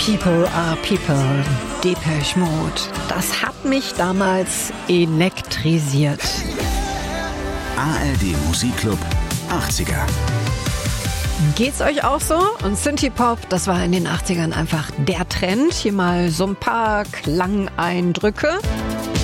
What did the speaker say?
People are People, Depeche Mode. Das hat mich damals elektrisiert. ARD Musikclub 80er. Geht's euch auch so? Und Synthie-Pop, das war in den 80ern einfach der Trend. Hier mal so ein paar Klangeindrücke.